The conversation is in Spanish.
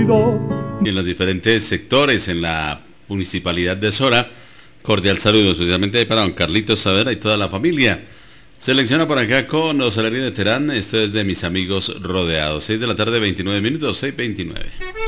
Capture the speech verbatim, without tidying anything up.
olvido. Y en los diferentes sectores, en la municipalidad de Sora, cordial saludo, especialmente para don Carlitos Saavedra y toda la familia. Selecciona por acá con los salarios de Terán, esto es de mis amigos rodeados. seis de la tarde, veintinueve minutos, seis veintinueve.